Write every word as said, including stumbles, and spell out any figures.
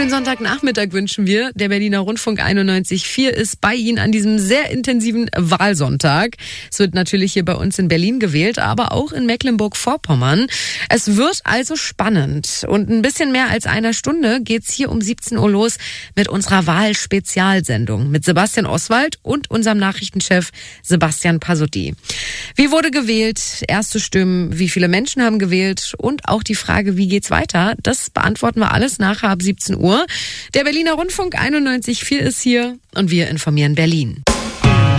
schönen Sonntagnachmittag wünschen wir. Der Berliner Rundfunk einundneunzig Komma vier ist bei Ihnen an diesem sehr intensiven Wahlsonntag. Es wird natürlich hier bei uns in Berlin gewählt, aber auch in Mecklenburg-Vorpommern. Es wird also spannend. Und ein bisschen mehr als einer Stunde geht's hier um siebzehn Uhr los mit unserer Wahlspezialsendung mit Sebastian Oswald und unserem Nachrichtenchef Sebastian Pasotti. Wie wurde gewählt? Erste Stimmen? Wie viele Menschen haben gewählt? Und auch die Frage, wie geht's weiter? Das beantworten wir alles nachher ab siebzehn Uhr. Der Berliner Rundfunk einundneunzig Komma vier ist hier und wir informieren Berlin.